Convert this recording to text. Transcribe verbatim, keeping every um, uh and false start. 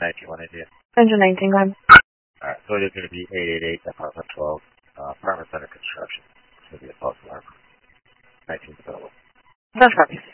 nineteen one India. Engine nineteen, go ahead. Alright, so it is going to be eight eight eight, apartment twelve, uh, apartments under construction. It's going to be a false alarm. nineteen available. That's correct.